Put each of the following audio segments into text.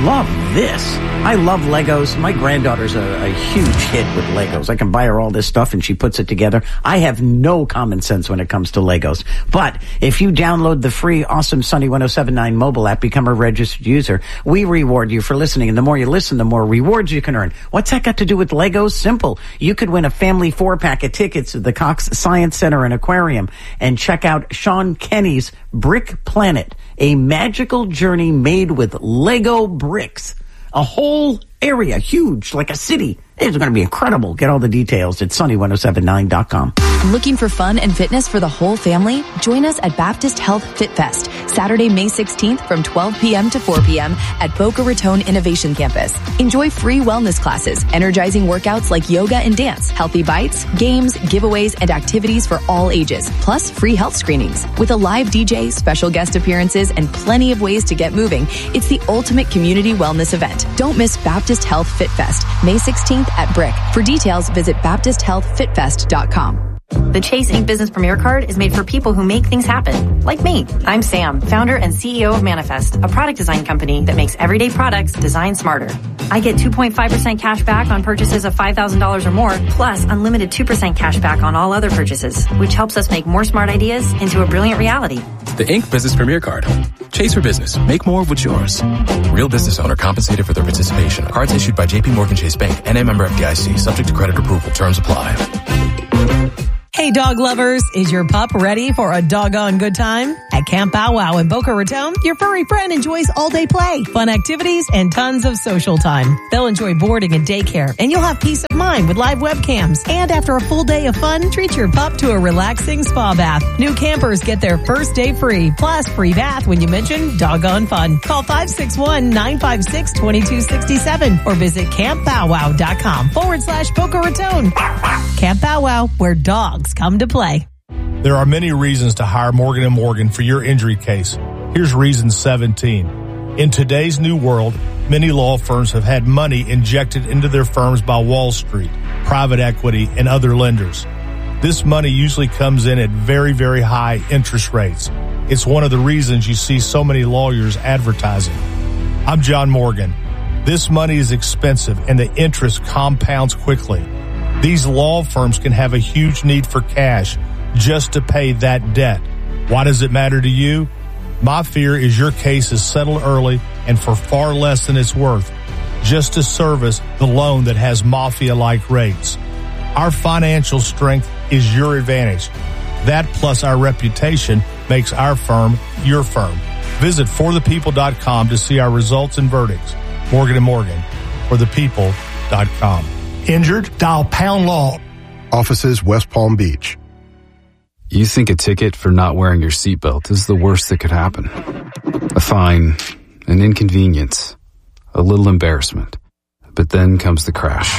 love this. I love Legos. My granddaughter's a huge hit with Legos. I can buy her all this stuff and she puts it together. I have no common sense when it comes to Legos. But if you download the free Awesome Sunny 1079 mobile app, become a registered user, we reward you for listening. And the more you listen, the more rewards you can earn. What's that got to do with Legos? Simple. You could win a family 4-pack of tickets to the Cox Science Center and Aquarium and check out Sean Kenny's Brick Planet, a magical journey made with Lego bricks. A whole area, huge, like a city. It's going to be incredible. Get all the details at sunny1079.com. Looking for fun and fitness for the whole family? Join us at Baptist Health Fit Fest, Saturday, May 16th from 12 p.m. to 4 p.m. at Boca Raton Innovation Campus. Enjoy free wellness classes, energizing workouts like yoga and dance, healthy bites, games, giveaways, and activities for all ages, plus free health screenings. With a live DJ, special guest appearances, and plenty of ways to get moving, it's the ultimate community wellness event. Don't miss Baptist Health Fit Fest, May 16th at Brick. For details, visit BaptistHealthFitFest.com. The Chase Ink Business Premier Card is made for people who make things happen, like me. I'm Sam, founder and CEO of Manifest, a product design company that makes everyday products designed smarter. I get 2.5% cash back on purchases of $5,000 or more, plus unlimited 2% cash back on all other purchases, which helps us make more smart ideas into a brilliant reality. The Ink Business Premier Card. Chase for business. Make more of what's yours. Real business owner compensated for their participation. Cards issued by J.P. Morgan Chase Bank. NA member FDIC. Subject to credit approval. Terms apply. Hey, dog lovers, is your pup ready for a doggone good time? At Camp Bow Wow in Boca Raton, your furry friend enjoys all-day play, fun activities, and tons of social time. They'll enjoy boarding and daycare, and you'll have peace of mind with live webcams. And after a full day of fun, treat your pup to a relaxing spa bath. New campers get their first day free, plus free bath when you mention doggone fun. Call 561-956-2267 or visit campbowwow.com/Boca Raton. Camp Bow Wow, where dogs come to play. There are many reasons to hire Morgan & Morgan for your injury case. Here's reason 17. In today's new world, many law firms have had money injected into their firms by Wall Street, private equity, and other lenders. This money usually comes in at very, very high interest rates. It's one of the reasons you see so many lawyers advertising. I'm John Morgan. This money is expensive and the interest compounds quickly. These law firms can have a huge need for cash just to pay that debt. Why does it matter to you? My fear is your case is settled early and for far less than it's worth, just to service the loan that has mafia-like rates. Our financial strength is your advantage. That plus our reputation makes our firm your firm. Visit forthepeople.com to see our results and verdicts. Morgan & Morgan, forthepeople.com. Injured? Dial pound law. Offices West Palm Beach. You think a ticket for not wearing your seatbelt is the worst that could happen. A fine, an inconvenience, a little embarrassment. But then comes the crash.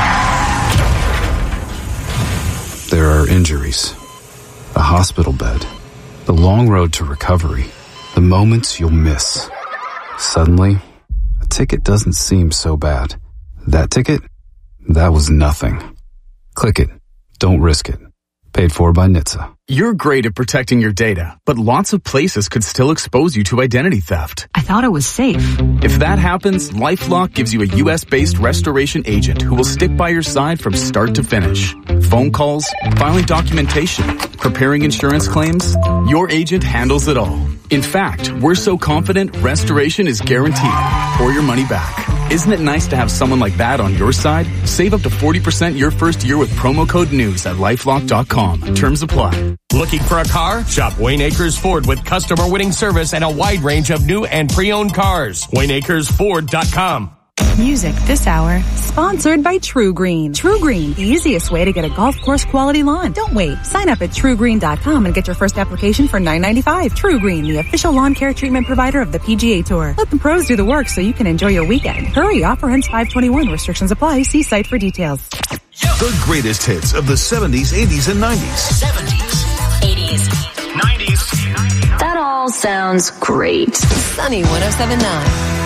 There are injuries, a hospital bed, the long road to recovery, the moments you'll miss. Suddenly, a ticket doesn't seem so bad. That ticket? That was nothing. Click it. Don't risk it. Paid for by NHTSA. You're great at protecting your data, but lots of places could still expose you to identity theft. I thought it was safe. If that happens, LifeLock gives you a U.S.-based restoration agent who will stick by your side from start to finish. Phone calls, filing documentation, preparing insurance claims, your agent handles it all. In fact, we're so confident restoration is guaranteed or your money back. Isn't it nice to have someone like that on your side? Save up to 40% your first year with promo code NEWS at LifeLock.com. Terms apply. Looking for a car? Shop Wayne Akers Ford with customer winning service and a wide range of new and pre-owned cars. WayneAkersFord.com. Music this hour, sponsored by True Green. True Green, the easiest way to get a golf course quality lawn. Don't wait. Sign up at TrueGreen.com and get your first application for $9.95. True Green, the official lawn care treatment provider of the PGA Tour. Let the pros do the work so you can enjoy your weekend. Hurry, offer ends 5/21. Restrictions apply. See site for details. The greatest hits of the 70s, 80s, and 90s. 70s, 80s, 90s. That all sounds great. Sunny 1079.